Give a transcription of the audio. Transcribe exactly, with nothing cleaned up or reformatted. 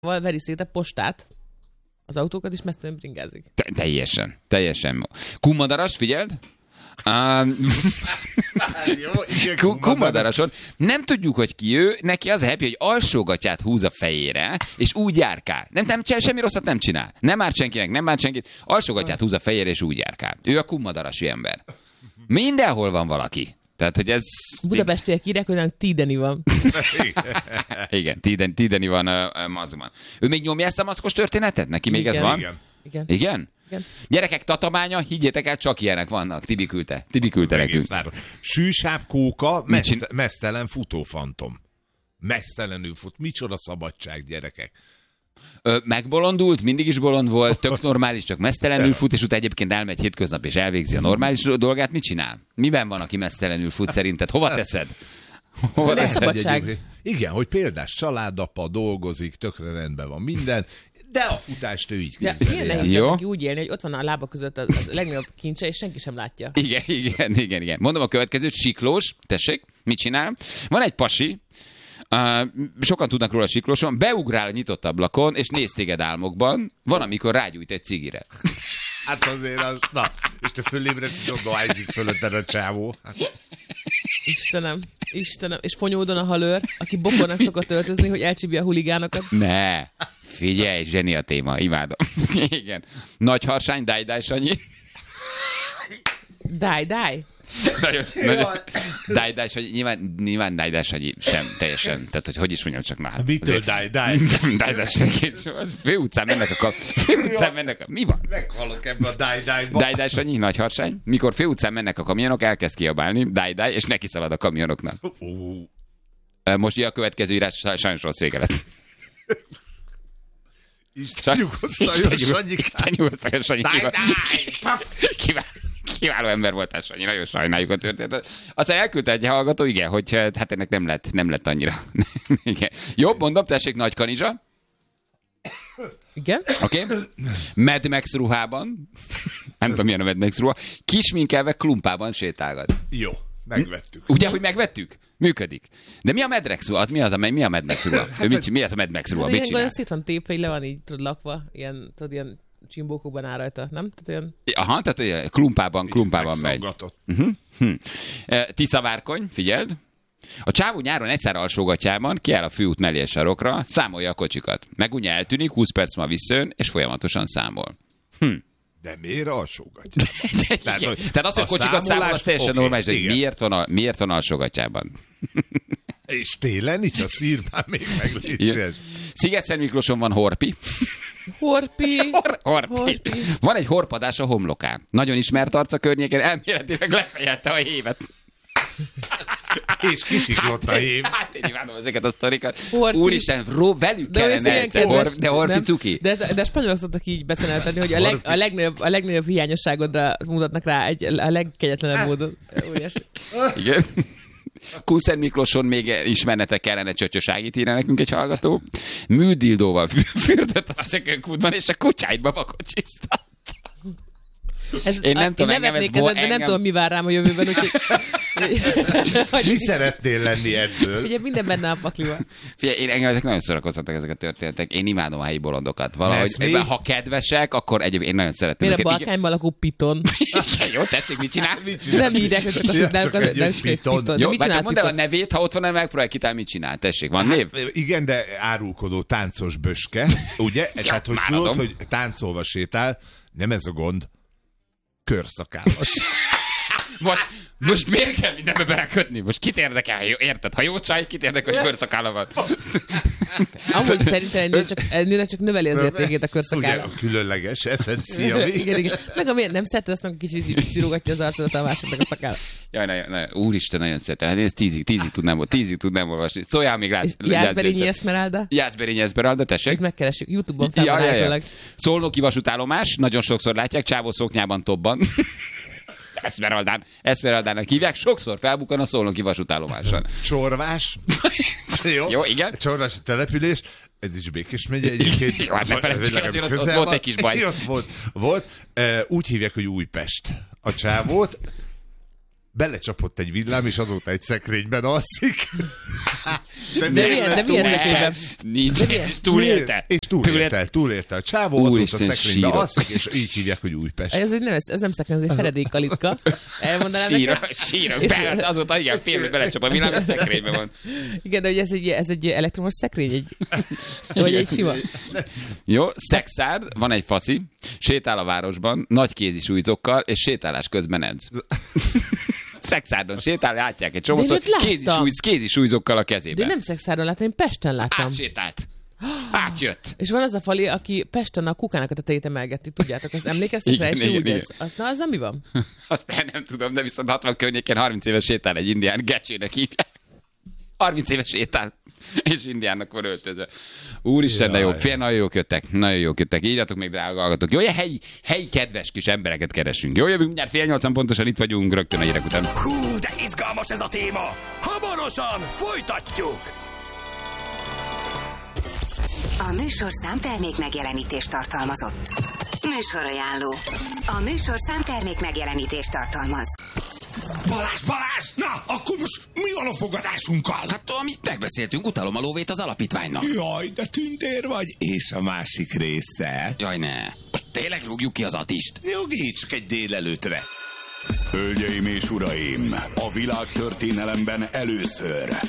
veri szét a postát, az autókat is mesztelenül bringázik. Te- teljesen, teljesen. Kummadaras, figyeld? Um, Kummadaраson nem tudjuk, hogy ki ő, neki az a happy, hogy alsógatját húz a fejére, és úgy járkál. Nem, nem, semmi rosszat nem csinál. Nem árt senkinek, nem árt senkit, alsógatját húz a fejére, és úgy járkál. Ő a kummadarasi ember. Mindenhol van valaki. Tehát, hogy ez... Budapestiek írják, hogy nem Tídeni van. Igen, Tídeni, tídeni van a mazban. Ő még nyomja ezt a maszkos történetet? Neki még Igen. ez van? Igen. Igen. Igen? Igen. Gyerekek, tatamánya, higgyétek el, csak ilyenek vannak. Tibi küldte. Tibi küldte nekünk. Sűsább kóka, meszt, csin- mesztelen futófantom. Mesztelenül fut. Micsoda szabadság, gyerekek. Ö, megbolondult, mindig is bolond volt, tök normális, csak mesztelenül fut, és utána egyébként elmegy hétköznap, és elvégzi a normális dolgát. Mit csinál? Miben van, aki mesztelenül fut szerinted? Hova teszed? Hova Ez teszed? szabadság. Egy- Igen, hogy példás családapa, dolgozik, tökre rendben van minden, de a futást ő így De képzeli milyen el. nehéz Jó. neki úgy élni, hogy ott van a lába között a, a legnagyobb kincse, és senki sem látja. Igen, igen, igen, igen. Mondom a következőt, Siklós, tessék, mit csinál? Van egy pasi, uh, sokan tudnak róla Siklóson, beugrál a nyitott ablakon, és néz téged álmokban, van, amikor rágyújt egy cigire. Hát azért az, na, és te fölébredsz, és ott dohányzik fölötted a csávó. Hát, Istenem, Istenem. És Fonyódon a halőr, aki bokornak szokott öltözni, hogy elcsípje a huligánokat. Ne, figyelj, zseni a téma, imádom. Igen. Nagy harsány, dáj, dáj, Sanyi. Dáj, dáj. Nagyon, nagyon, dáj, dáj, Sanyi. Nyilván, nyilván dáj, dáj, Sanyi sem teljesen. Tehát, hogy hogy is mondjam, csak már. mitől dáj, dáj? Dáj, dáj, Sanyi. Fő utcán mennek a kap... Fő utcán mennek a... Mi van? Meghalok ebbe a dáj, dájba. Dáj, dáj, Sanyi, nagy harsány. Mikor fő utcán mennek a kamionok, elkezd kiabálni, dáj, dáj, és neki szalad a kamionoknak. Ó, Most ugye a következő írás sajnos rossz vége lett. Isten nyugosztaljon, Sanyikám. Isten nyugosztaljon, Sanyi. Dáj, Kivál- dáj! Kivál- Kiváló ember voltál, Sanyi, nagyon sajnáljuk a történetet. Aztán elküldte egy hallgató, igen, hogy hát ennek nem lett, nem lett annyira. Igen. Jobb, mondom, tessék, Nagy Kanizsa. Igen? Oké? Okay. Mad Max ruhában. Nem tudom, milyen a Mad Max ruha. Kisminkelve klumpában sétálgat. Jó, megvettük. Ugye, hogy megvettük? Működik. De mi a Mad Max ruha? Az mi az, amely, mi a Mad Max ruha? Ő mit, mi az a Mad Max ruha? De Mit ilyen csinál? olyan szét van tépve, így le van így tudod, lakva, ilyen, tudod, ilyen csimbókokban áll rajta, nem? Tehát olyan... Aha, tehát ilyen klumpában, klumpában megy. Megszaggatott. Hm. E, Tiszavárkony, figyeld. A csávó nyáron egyszer alsógatjában kiáll a főút mellé a sarokra, számolja a kocsikat. Megunja eltűnik, húsz perc ma visszajön, és folyamatosan számol. Hm. De miért alsógatja? Tehát, hogy Tehát az, hogy a kocsikat számol, az teljesen oké, normális, de hogy igen. miért van, a, miért van alsógatjában? És télen nincs, azt ír már még meg, légy szíves. Sziget-Szent Miklóson van horpi. Horpi! Hor- horpi. Horpi. Van egy horpadás a homlokán. Nagyon ismert arc a környéken, elméletileg lefejelte a hévet. És kisiklott a hív. Hát én imádom ezeket a sztorikat. Horpi. Úristen, ró, velük De olyan kellene ilyen egyszer. kedves, Hor, de horpi nem? cuki. De, ez, de a spanyolok szoktak így beceneltetni, hogy a, leg, a, legnagyobb, a legnagyobb hiányosságodra mutatnak rá egy, a legkegyetlenebb módon. Óriási. Igen. Kunszent Miklóson még ismernetek kellene, Csöcsöságit írja nekünk egy hallgató. Műdildóval fürdött a szökőkútban, és a kucsáidba vakocsizta. Ez, Én nem a, tudom, én engem ez nevetnék bo- ezen, de nem engem- tudom, mi vár rám a jövőben, úgyhogy... Mi szeretnél lenni ebből? Ugye minden benne a pakliban. Figyelj, én engem ezek nagyon szórakoztatnak ezek a történetek. Én imádom a helyi bolondokat. Valahogy, Ez mi? ha kedvesek, akkor egyébként én nagyon szeretem Miért a őket. Balkányban lakó piton? Igen, jó, tessék, mit csinál? Nem írják, hogy csak azt, Ja, hogy nem, csak nem, egy nem csak egy piton. piton. De Jó, mit vagy csak csinált mondd el a piton? nevét, ha ott van, megpróbálj kitálni, mit csinál. Tessék, van név? Igen, de árulkodó táncos böske, ugye? Ja, Tehát, hogy már tudod, adom. hogy táncolva sétál, nem ez a gond, körszakállas. Most, most miért kell mindenbe belekötni? Most kit érdekel, ha jó, érted? Ha jó csaj, kit érdekel, hogy körszakála van? Amúgy szerintem ennél csak, ennél csak növeli az értékét a Ugye, körszakára. a különleges eszencia. Igen, igen. Meg a miért nem szereted, azt meg kicsit így cirogatja az arcodat a másodnak a szakára. Jaj, nagyon, nagyon, úristen, nagyon szeretem. Hát én ezt tízig, tízig tudnám, tízig tudnám olvasni. Szóljál még rá. Jászberényi Eszmeralda? Jászberényi Eszmeralda, tessék. Itt megkeressük. YouTube-on fel van Ja, ja, ja. állítólag. Szolnoki vasútállomás, nagyon sokszor látják, csávó szoknyában tobban. Eszmeraldán, Eszmeraldának hívják, sokszor felbukkan a szolnoki vasútállomáson. Csorvás. Jó, Jó, igen. Csorvási település. Ez is Békés megye egyébként. Jó, hát ne felejtsük el, azért ott- ott Közel volt van. egy kis baj. Ott volt, volt. E, úgy hívják, hogy Újpest. A csávót belecsapott egy villám, és azóta egy szekrényben alszik. De milyen, de milyen szekrényben? Nincs, és túlélte. És túlélte, túlélte. A csávó az volt a szekrénybe, alszik, és így hívják, hogy Újpest. Ez, nem, ez nem szekrény, ez egy feredékkalitka. Elmondanám síra, nekem? Síra, be, azóta igen, fél belecsap a világ, a szekrényben van. Igen, de hogy ez egy, ez egy elektromos szekrény, egy, vagy egy sima. Jó, szexárd, van egy faszi, sétál a városban, nagy kézisújzokkal, és sétálás közben edz. Szexárdon sétál, látják egy csomószor, kézisújz, kézisújzokkal a kezében. De nem Szexárdon láttam, én Pesten láttam. Átsétált. Átjött. És van az a fali, aki Pesten a kukának a tetejét emelgeti, tudjátok, azt emlékeztek rá, és úgy ez. Azt, na, az mi van? Azt nem tudom, de viszont hatvan környéken harminc éves sétál egy indián, Gecsének hívják. harminc éves sétál, és indiánnak van öltözve. Úristen, de jó, fél, nagyon jók jöttek, nagyon jók jöttek. Írjatok még, drága hallgatók. Jó, helyi, helyi kedves kis embereket keresünk. Jó, jövünk mindjárt fél nyolcan pontosan, itt vagyunk, rögtön a hírek után. Hú, de izgalmas ez a téma! Hamarosan folytatjuk! A műsor számtermék megjelenítést tartalmazott. Műsorajánló. A műsor számtermék megjelenítést tartalmaz. Balázs, Balázs! Na, akkor most mi van a fogadásunkkal? Hát amit megbeszéltünk, utalom a lóvét az alapítványnak. Jaj, de tündér vagy. És a másik része? Jaj, ne. Most tényleg rúgjuk ki az Atist? Nyugi, csak egy délelőtre. Hölgyeim és uraim, a világ történelemben először